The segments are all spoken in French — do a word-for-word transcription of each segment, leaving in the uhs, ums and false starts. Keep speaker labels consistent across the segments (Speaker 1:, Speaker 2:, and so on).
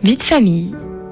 Speaker 1: Vie de famille.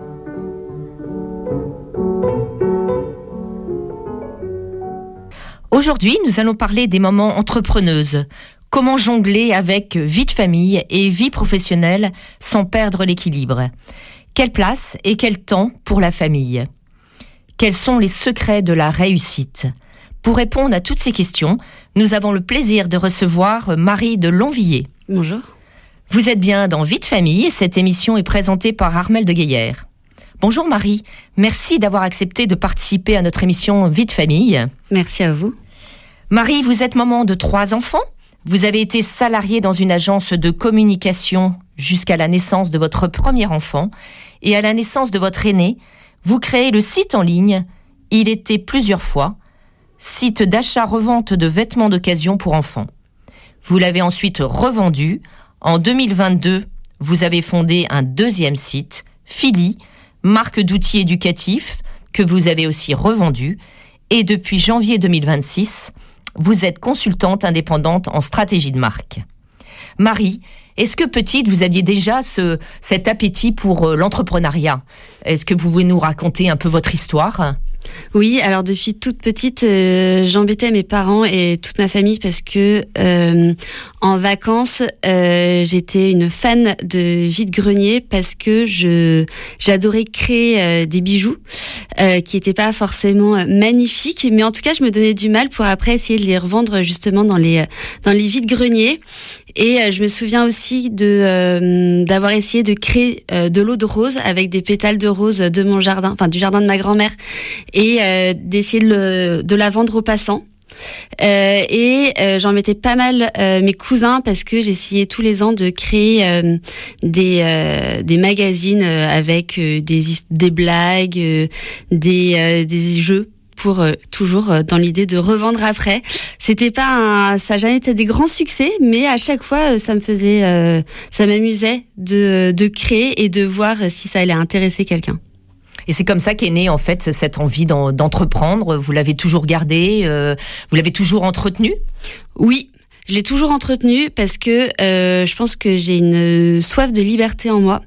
Speaker 2: Aujourd'hui, nous allons parler des mamans entrepreneuses. Comment jongler avec vie de famille et vie professionnelle sans perdre l'équilibre? Quelle place et quel temps pour la famille? Quels sont les secrets de la réussite? Pour répondre à toutes ces questions, nous avons le plaisir de recevoir Marie de Lonvilliers.
Speaker 3: Bonjour.
Speaker 2: Vous êtes bien dans Vie de famille et cette émission est présentée par Armelle de Gaillère. Bonjour Marie, merci d'avoir accepté de participer à notre émission Vie de famille.
Speaker 3: Merci à vous.
Speaker 2: Marie, vous êtes maman de trois enfants. Vous avez été salariée dans une agence de communication jusqu'à la naissance de votre premier enfant. Et à la naissance de votre aîné, vous créez le site en ligne « Il était plusieurs fois », site d'achat-revente de vêtements d'occasion pour enfants. Vous l'avez ensuite revendu. En deux mille vingt-deux, vous avez fondé un deuxième site, Philly, marque d'outils éducatifs, que vous avez aussi revendu. Et depuis janvier deux mille vingt-six, vous êtes consultante indépendante en stratégie de marque. Marie, est-ce que petite, vous aviez déjà ce, cet appétit pour euh, l'entrepreneuriat? Est-ce que vous pouvez nous raconter un peu votre histoire?
Speaker 3: Oui, alors depuis toute petite, euh, j'embêtais mes parents et toute ma famille parce que euh, en vacances, euh, j'étais une fan de vide-grenier parce que je j'adorais créer euh, des bijoux euh, qui n'étaient pas forcément magnifiques, mais en tout cas, je me donnais du mal pour après essayer de les revendre justement dans les dans les vide-greniers. Et euh, je me souviens aussi de euh, d'avoir essayé de créer euh, de l'eau de rose avec des pétales de rose de mon jardin, enfin du jardin de ma grand-mère, et euh, d'essayer de, le, de la vendre aux passants. Euh, et euh, j'en mettais pas mal euh, mes cousins parce que j'essayais tous les ans de créer euh, des euh, des magazines euh, avec euh, des des blagues, euh, des euh, des jeux. Pour euh, toujours euh, dans l'idée de revendre après. C'était pas un, ça n'a jamais été des grands succès, mais à chaque fois euh, ça me faisait, euh, ça m'amusait de de créer et de voir si ça allait intéresser quelqu'un.
Speaker 2: Et c'est comme ça qu'est née en fait cette envie d'en, d'entreprendre. Vous l'avez toujours gardée, euh, vous l'avez toujours entretenue?
Speaker 3: Oui. Je l'ai toujours entretenu parce que euh, je pense que j'ai une soif de liberté en moi.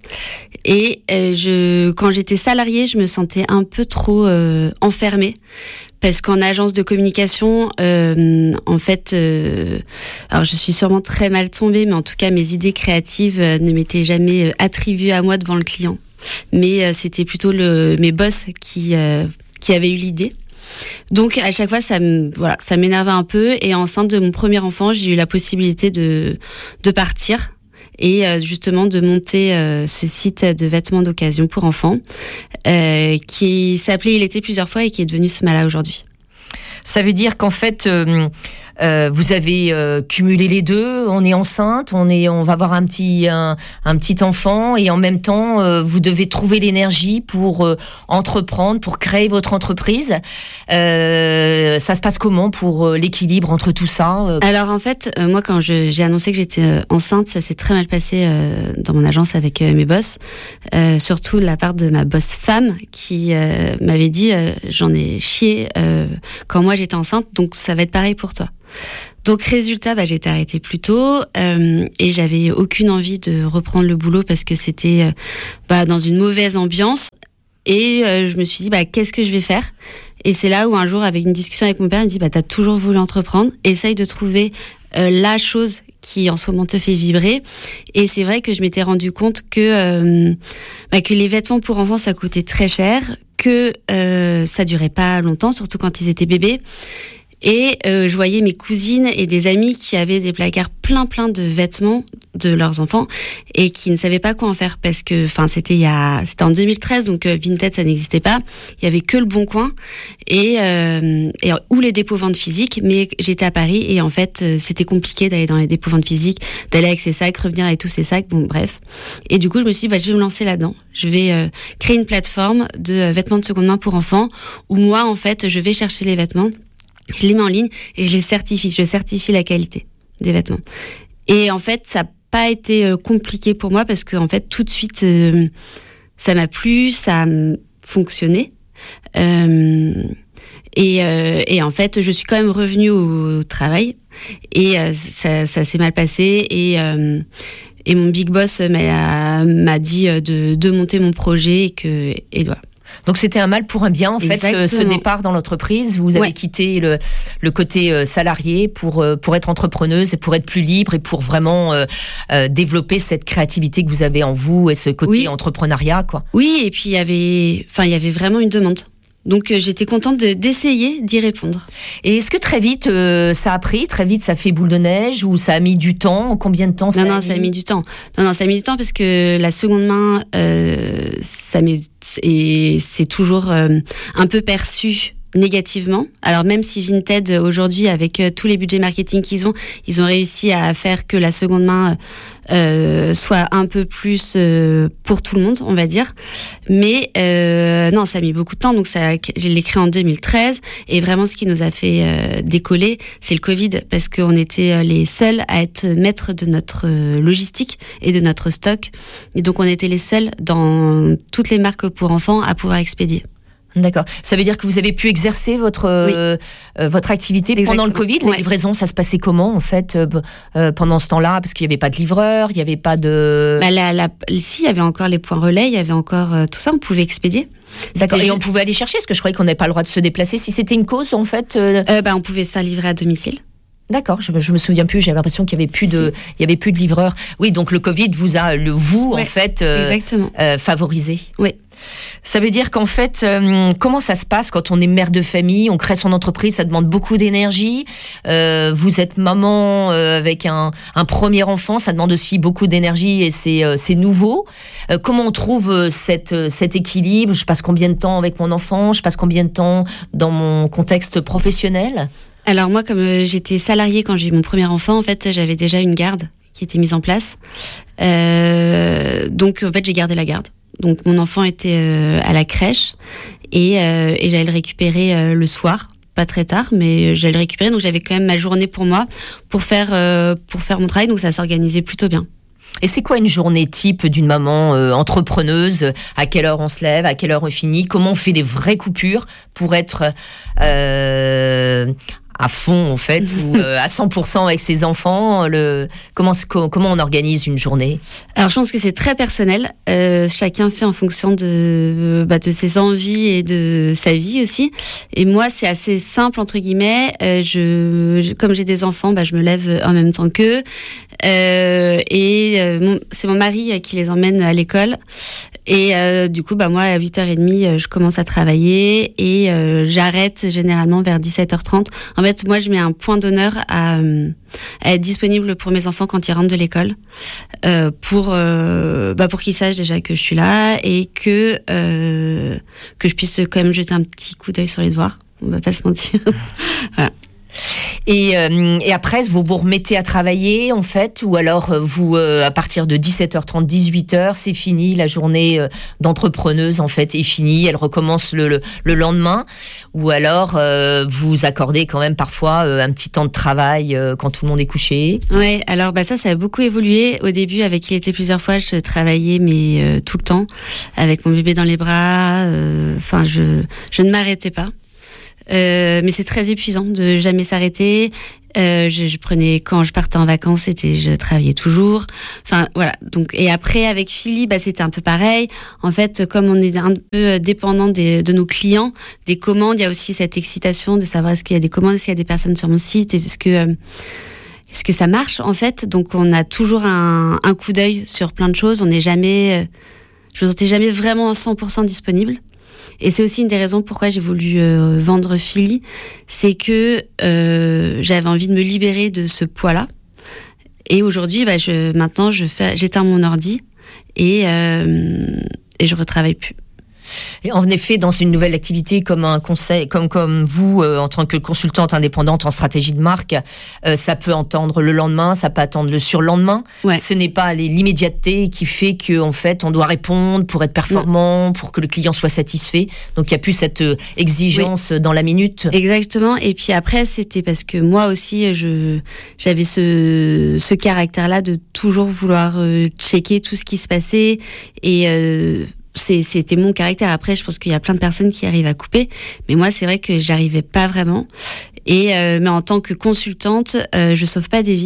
Speaker 3: Et euh, je, quand j'étais salariée, je me sentais un peu trop euh, enfermée. Parce qu'en agence de communication, euh, en fait, euh, alors je suis sûrement très mal tombée, mais en tout cas, mes idées créatives euh, ne m'étaient jamais euh, attribuées à moi devant le client. Mais euh, c'était plutôt le, mes boss qui, euh, qui avaient eu l'idée. Donc à chaque fois ça me voilà, ça m'énervait un peu, et enceinte de mon premier enfant, j'ai eu la possibilité de de partir et euh, justement de monter euh, ce site de vêtements d'occasion pour enfants euh, qui s'appelait Il était plusieurs fois et qui est devenu Smala aujourd'hui.
Speaker 2: Ça veut dire qu'en fait, euh, euh, vous avez euh, cumulé les deux. On est enceinte, on est, on va avoir un petit, un, un petit enfant, et en même temps, euh, vous devez trouver l'énergie pour euh, entreprendre, pour créer votre entreprise. Euh, ça se passe comment pour euh, l'équilibre entre tout ça?
Speaker 3: Alors en fait, euh, moi quand je, j'ai annoncé que j'étais euh, enceinte, ça s'est très mal passé euh, dans mon agence avec euh, mes boss, euh, surtout de la part de ma boss femme qui euh, m'avait dit euh, j'en ai chié euh, quand moi j'étais enceinte, donc ça va être pareil pour toi. Donc résultat, bah, j'ai été arrêtée plus tôt euh, et j'avais aucune envie de reprendre le boulot parce que c'était euh, bah, dans une mauvaise ambiance. Et euh, je me suis dit, bah, qu'est-ce que je vais faire? Et c'est là où un jour, avec une discussion avec mon père, il me dit, bah, t'as toujours voulu entreprendre, essaye de trouver euh, la chose qui en ce moment te fait vibrer. Et c'est vrai que je m'étais rendu compte que euh, bah, que les vêtements pour enfants, ça coûtait très cher, que euh, ça durait pas longtemps, surtout quand ils étaient bébés. Et euh, je voyais mes cousines et des amis qui avaient des placards plein plein de vêtements de leurs enfants et qui ne savaient pas quoi en faire parce que, enfin, c'était il y a, c'était en deux mille treize, donc euh, Vinted ça n'existait pas. Il y avait que le Bon Coin et, euh, et ou les dépôts ventes physiques. Mais j'étais à Paris et en fait euh, c'était compliqué d'aller dans les dépôts ventes physiques, d'aller avec ses sacs, revenir avec tous ses sacs. Bon bref. Et du coup je me suis dit bah je vais me lancer là-dedans. Je vais euh, créer une plateforme de euh, vêtements de seconde main pour enfants où moi en fait je vais chercher les vêtements. Je les mets en ligne et je les certifie. Je certifie la qualité des vêtements. Et en fait, ça n'a pas été compliqué pour moi parce que en fait, tout de suite, euh, ça m'a plu, ça a fonctionné. Euh, et, euh, et en fait, je suis quand même revenue au, au travail et euh, ça, ça s'est mal passé. Et, euh, et mon big boss m'a, m'a dit de, de monter mon projet et que et voilà.
Speaker 2: Donc c'était un mal pour un bien en Exactement. fait ce, ce départ dans l'entreprise. Vous avez ouais. quitté le, le côté euh, salarié pour euh, pour être entrepreneuse et pour être plus libre et pour vraiment euh, euh, développer cette créativité que vous avez en vous et ce côté oui. entrepreneuriat quoi.
Speaker 3: Oui, et puis il y avait enfin il y avait vraiment une demande. Donc euh, j'étais contente de, d'essayer d'y répondre.
Speaker 2: Et est-ce que très vite euh, ça a pris, très vite ça fait boule de neige ou ça a mis du temps? Combien de temps ça
Speaker 3: non,
Speaker 2: a
Speaker 3: non,
Speaker 2: mis?
Speaker 3: ça a mis du temps. Non, non, ça a mis du temps parce que la seconde main, euh, ça met, et c'est toujours euh, un peu perçu négativement. Alors même si Vinted aujourd'hui avec euh, tous les budgets marketing qu'ils ont, ils ont réussi à faire que la seconde main euh, soit un peu plus euh, pour tout le monde, on va dire. Mais euh, non, ça a mis beaucoup de temps. Donc ça, je l'ai créé en deux mille treize et vraiment ce qui nous a fait euh, décoller, c'est le Covid parce qu'on était les seuls à être maîtres de notre euh, logistique et de notre stock. Et donc on était les seuls dans toutes les marques pour enfants à pouvoir expédier.
Speaker 2: D'accord. Ça veut dire que vous avez pu exercer votre oui. euh, votre activité Exactement. pendant le Covid. Les ouais. livraisons, ça se passait comment en fait euh, euh, pendant ce temps-là? Parce qu'il n'y avait pas de livreur, il n'y avait pas de.
Speaker 3: Bah, la, la, si, il y avait encore les points relais, il y avait encore euh, tout ça. On pouvait expédier.
Speaker 2: D'accord. C'était... Et on pouvait aller chercher, parce que je croyais qu'on n'avait pas le droit de se déplacer. Si c'était une cause, en fait. Euh...
Speaker 3: Euh, bah, on pouvait se faire livrer à domicile.
Speaker 2: D'accord, je, je me souviens plus. J'avais l'impression qu'il y avait plus de, il y avait plus de livreurs. Oui, donc le Covid vous a, le vous ouais, en fait, euh, euh, favorisé.
Speaker 3: Oui.
Speaker 2: Ça veut dire qu'en fait, euh, comment ça se passe quand on est mère de famille, on crée son entreprise, ça demande beaucoup d'énergie. Euh, vous êtes maman euh, avec un, un premier enfant, ça demande aussi beaucoup d'énergie et c'est, euh, c'est nouveau. Euh, comment on trouve euh, cette, euh, cet équilibre? Je passe combien de temps avec mon enfant? Je passe combien de temps dans mon contexte professionnel?
Speaker 3: Alors moi, comme euh, j'étais salariée quand j'ai eu mon premier enfant, en fait, j'avais déjà une garde qui était mise en place. Euh, donc en fait, j'ai gardé la garde. Donc mon enfant était euh, à la crèche et, euh, et j'allais le récupérer euh, le soir, pas très tard, mais j'allais le récupérer. Donc j'avais quand même ma journée pour moi, pour faire euh, pour faire mon travail. Donc ça s'organisait plutôt bien.
Speaker 2: Et c'est quoi une journée type d'une maman euh, entrepreneuse? À quelle heure on se lève? À quelle heure on finit? Comment on fait des vraies coupures pour être euh, à fond en fait ou euh, à cent pour cent avec ses enfants? Le comment comment on organise une journée?
Speaker 3: Alors je pense que c'est très personnel. Euh, chacun fait en fonction de bah, de ses envies et de sa vie aussi. Et moi c'est assez simple entre guillemets. Euh, je, je comme j'ai des enfants, bah je me lève en même temps qu'eux. Euh, et euh, mon, c'est mon mari qui les emmène à l'école. Et euh, du coup, bah moi à huit heures trente, je commence à travailler et euh, j'arrête généralement vers dix-sept heures trente. En fait, moi je mets un point d'honneur à, à être disponible pour mes enfants quand ils rentrent de l'école, euh, pour euh, bah pour qu'ils sachent déjà que je suis là et que euh, que je puisse quand même jeter un petit coup d'œil sur les devoirs. On va pas se mentir. Voilà.
Speaker 2: Et, euh, et après, vous vous remettez à travailler, en fait, ou alors vous, euh, à partir de dix-sept heures trente, dix-huit heures, c'est fini, la journée euh, d'entrepreneuse, en fait, est finie, elle recommence le, le, le lendemain, ou alors euh, vous accordez quand même parfois euh, un petit temps de travail euh, quand tout le monde est couché?
Speaker 3: Ouais, alors bah ça, ça a beaucoup évolué. Au début, avec Il était plusieurs fois, je travaillais, mais euh, tout le temps, avec mon bébé dans les bras, enfin, euh, je, je ne m'arrêtais pas. Euh, mais c'est très épuisant de jamais s'arrêter. Euh, je, je prenais quand je partais en vacances, c'était je travaillais toujours. Enfin voilà. Donc et après avec Philly, bah c'était un peu pareil. En fait, comme on est un peu dépendant des, de nos clients, des commandes, il y a aussi cette excitation de savoir est-ce qu'il y a des commandes, est-ce qu'il y a des personnes sur mon site, est-ce que euh, est-ce que ça marche en fait. Donc on a toujours un, un coup d'œil sur plein de choses. On n'est jamais, euh, je me sentais jamais vraiment à cent pour cent disponible. Et c'est aussi une des raisons pourquoi j'ai voulu euh, vendre Philly, c'est que euh, j'avais envie de me libérer de ce poids-là. Et aujourd'hui, bah, je, maintenant, je fais, j'éteins mon ordi et, euh, et je retravaille plus.
Speaker 2: Et en effet, dans une nouvelle activité comme un conseil, comme comme vous euh, en tant que consultante indépendante en stratégie de marque, euh, ça peut attendre le lendemain, ça peut attendre le surlendemain.
Speaker 3: Ouais.
Speaker 2: Ce n'est pas l'immédiateté qui fait que en fait on doit répondre pour être performant, non. pour que le client soit satisfait. Donc il y a plus cette euh, exigence oui. dans la minute.
Speaker 3: Exactement. Et puis après, c'était parce que moi aussi, je j'avais ce ce caractère-là de toujours vouloir euh, checker tout ce qui se passait et euh, C'est, c'était mon caractère. Après, je pense qu'il y a plein de personnes qui arrivent à couper, mais moi, c'est vrai que j'arrivais pas vraiment. Et euh, mais en tant que consultante, euh, je sauve pas des vies.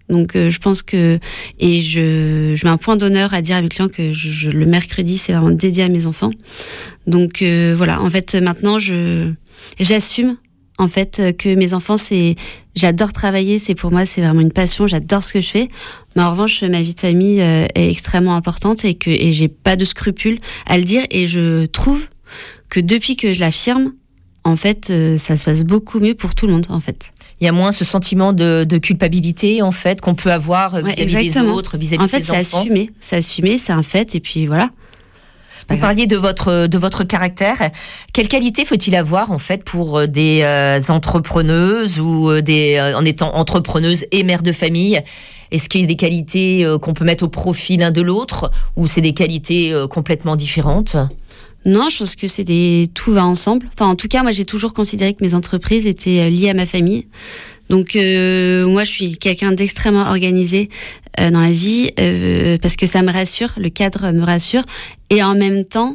Speaker 3: Donc euh, je pense que et je je mets un point d'honneur à dire à mes clients que je, je, le mercredi c'est vraiment dédié à mes enfants. Donc euh, voilà, en fait maintenant je j'assume en fait que mes enfants c'est j'adore travailler, c'est pour moi c'est vraiment une passion, j'adore ce que je fais. Mais en revanche ma vie de famille euh, est extrêmement importante et que et j'ai pas de scrupules à le dire et je trouve que depuis que je l'affirme, en fait euh, ça se passe beaucoup mieux pour tout le monde en fait.
Speaker 2: Il y a moins ce sentiment de, de culpabilité, en fait, qu'on peut avoir vis-à-vis
Speaker 3: ouais,
Speaker 2: des autres, vis-à-vis
Speaker 3: en
Speaker 2: de
Speaker 3: fait,
Speaker 2: ses enfants. En fait,
Speaker 3: c'est assumé. C'est assumé, c'est un fait, et puis voilà.
Speaker 2: Vous grave. Parliez de votre, de votre caractère. Quelle qualité faut-il avoir, en fait, pour des euh, entrepreneuses ou des, euh, en étant entrepreneuse et mère de famille? Est-ce qu'il y a des qualités euh, qu'on peut mettre au profit l'un de l'autre, ou c'est des qualités euh, complètement différentes?
Speaker 3: Non, je pense que c'est des tout va ensemble. Enfin, en tout cas, moi, j'ai toujours considéré que mes entreprises étaient liées à ma famille. Donc, euh, moi, je suis quelqu'un d'extrêmement organisé euh, dans la vie euh, parce que ça me rassure, le cadre me rassure. Et en même temps,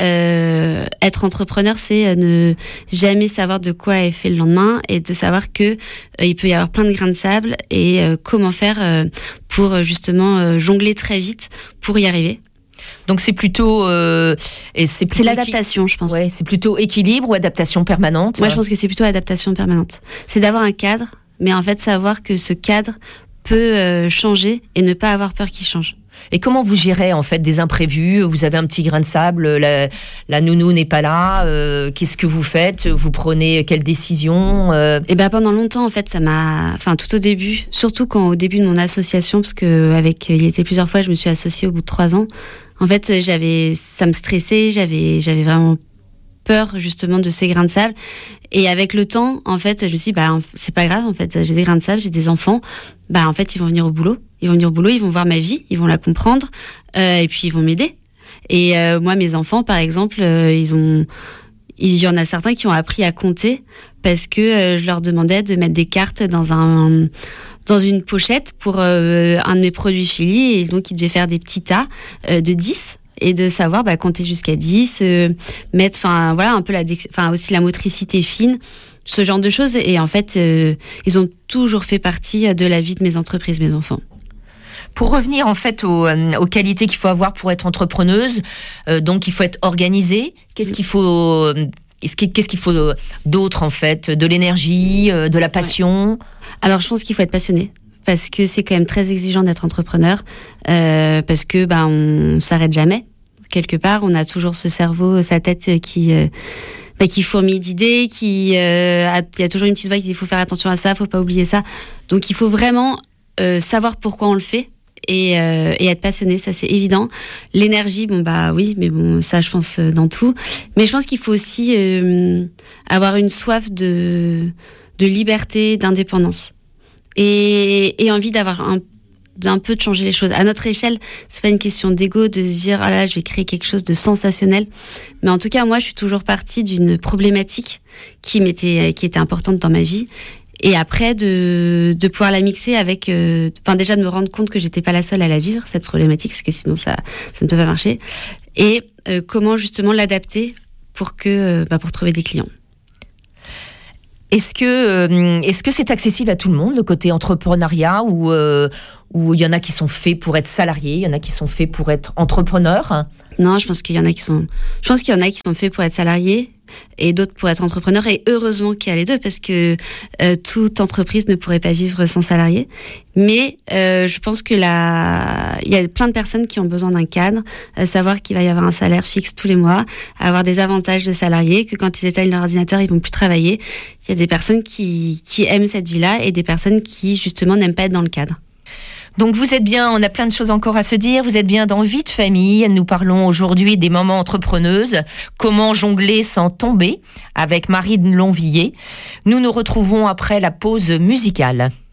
Speaker 3: euh, être entrepreneur, c'est ne jamais savoir de quoi est fait le lendemain et de savoir que euh, il peut y avoir plein de grains de sable et euh, comment faire euh, pour justement euh, jongler très vite pour y arriver.
Speaker 2: Donc c'est plutôt euh, et c'est, plutôt
Speaker 3: c'est l'adaptation, équi- je pense.
Speaker 2: Ouais, c'est plutôt équilibre ou adaptation permanente.
Speaker 3: Moi, je pense que c'est plutôt adaptation permanente. C'est d'avoir un cadre, mais en fait savoir que ce cadre peut euh, changer et ne pas avoir peur qu'il change.
Speaker 2: Et comment vous gérez en fait des imprévus? Vous avez un petit grain de sable, la, la nounou n'est pas là. Euh, qu'est-ce que vous faites? Vous prenez quelle décision? euh...
Speaker 3: Et ben pendant longtemps en fait ça m'a, enfin tout au début, surtout quand au début de mon association, parce que avec il était plusieurs fois, je me suis associée au bout de trois ans. En fait j'avais, ça me stressait, j'avais, j'avais vraiment peur justement de ces grains de sable. Et avec le temps, en fait, je me suis dit, bah, c'est pas grave, en fait, j'ai des grains de sable, j'ai des enfants, bah, en fait, ils vont venir au boulot, ils vont venir au boulot, ils vont voir ma vie, ils vont la comprendre, euh, et puis ils vont m'aider. Et euh, moi, mes enfants, par exemple, euh, ils ont, il y en a certains qui ont appris à compter parce que euh, je leur demandais de mettre des cartes dans un, dans une pochette pour euh, un de mes produits Chili, et donc ils devaient faire des petits tas euh, de dix. Et de savoir bah, compter jusqu'à dix, euh, mettre, enfin voilà, un peu la, enfin aussi la motricité fine, ce genre de choses. Et en fait, euh, ils ont toujours fait partie de la vie de mes entreprises, mes enfants.
Speaker 2: Pour revenir en fait aux, aux qualités qu'il faut avoir pour être entrepreneuse, euh, donc il faut être organisée. Qu'est-ce qu'il faut, qu'est-ce qu'il faut d'autre en fait? De l'énergie, de la passion?
Speaker 3: Ouais. Alors je pense qu'il faut être passionné. Parce que c'est quand même très exigeant d'être entrepreneur, euh, parce que bah on s'arrête jamais. Quelque part, on a toujours ce cerveau, sa tête qui euh, bah, qui fourmille d'idées, qui euh, a, il y a toujours une petite voix qui dit il faut faire attention à ça, faut pas oublier ça. Donc il faut vraiment euh, savoir pourquoi on le fait et, euh, et être passionné, ça c'est évident. L'énergie, bon bah oui, mais bon ça je pense dans tout. Mais je pense qu'il faut aussi euh, avoir une soif de de liberté, d'indépendance. Et, et envie d'avoir un, d'un peu de changer les choses. À notre échelle, c'est pas une question d'ego, de se dire, ah là, je vais créer quelque chose de sensationnel. Mais en tout cas, moi, je suis toujours partie d'une problématique qui m'était, qui était importante dans ma vie. Et après, de, de pouvoir la mixer avec, euh, enfin, déjà de me rendre compte que j'étais pas la seule à la vivre, cette problématique, parce que sinon ça, ça ne peut pas marcher. Et euh, comment justement l'adapter pour que, euh, bah, pour trouver des clients.
Speaker 2: Est-ce que euh, est-ce que c'est accessible à tout le monde, le côté entrepreneuriat, ou euh, ou il y en a qui sont faits pour être salariés, il y en a qui sont faits pour être entrepreneurs?
Speaker 3: Non, je pense qu'il y en a qui sont je pense qu'il y en a qui sont faits pour être salariés et d'autres pour être entrepreneurs, et heureusement qu'il y a les deux, parce que euh, toute entreprise ne pourrait pas vivre sans salariés. Mais euh, je pense que la il y a plein de personnes qui ont besoin d'un cadre, à savoir qu'il va y avoir un salaire fixe tous les mois, avoir des avantages de salariés, que quand ils éteignent leur ordinateur, ils vont plus travailler. Il y a des personnes qui qui aiment cette vie-là et des personnes qui justement n'aiment pas être dans le cadre.
Speaker 2: Donc vous êtes bien, on a plein de choses encore à se dire, vous êtes bien dans Vie de famille. Nous parlons aujourd'hui des mamans entrepreneuses, comment jongler sans tomber, avec Marine Lonvilliers. Nous nous retrouvons après la pause musicale.